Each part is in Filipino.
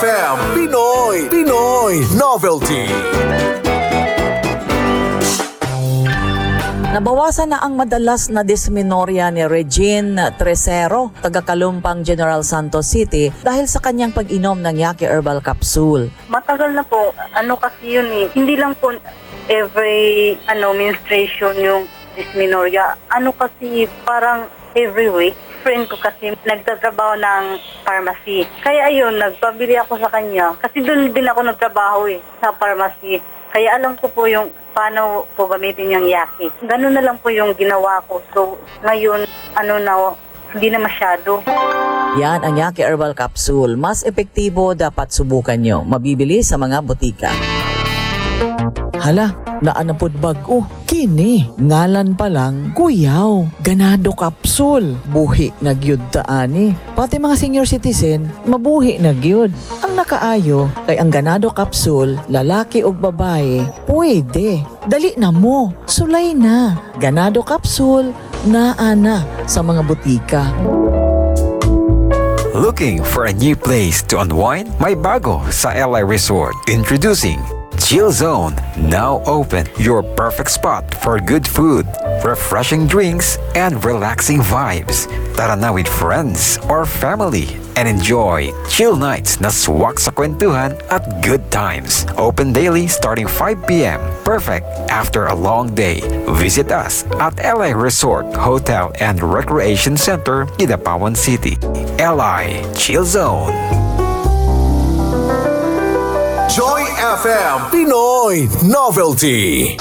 FM Pinoy Novelty. Nabawasan na ang madalas na dysmenorrhea ni Regine Tresero, taga-Kalumpang General Santos City dahil sa kanyang pag-inom ng Yaki Herbal Capsule. Matagal na po. Kasi yun hindi lang po every menstruation yung dysmenorrhea. Kasi parang every week. Friend ko kasi nagtatrabaho ng pharmacy. Kaya ayun, nagpabili ako sa kanya. Kasi doon din ako nagtrabaho sa pharmacy. Kaya alam ko po yung paano po gamitin yung Yaki. Ganun na lang po yung ginawa ko. So, ngayon, hindi na masyado. Yan ang Yaki Herbal Capsule. Mas epektibo, dapat subukan nyo. Mabibili sa mga butika. Hala, naanapod bag-o. Kini, ngalan pa lang, kuyaw. Ganado Capsule. Buhi na gyud taani. Pati mga senior citizen, mabuhi na gyud. Ang nakaayo, kay ang Ganado Capsule, lalaki o babae, pwede. Dali na mo, sulay na. Ganado Capsule, naana sa mga butika. Looking for a new place to unwind? May bago sa LI Resort. Introducing Chill Zone, now open. Your perfect spot for good food, refreshing drinks, and relaxing vibes. Tara na with friends or family and enjoy chill nights na swak sa kwentuhan at good times. Open daily starting 5 p.m. Perfect after a long day. Visit us at LI Resort Hotel and Recreation Center, Idapawan City. LI Chill Zone. Joy FM Pinoy Novelty.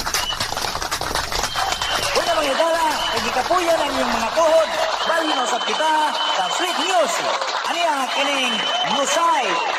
Una mga idala, nagikapuyan ang iyong mga tuhod, bali na sa kita, sa sweet news. Ano yan, kining Musay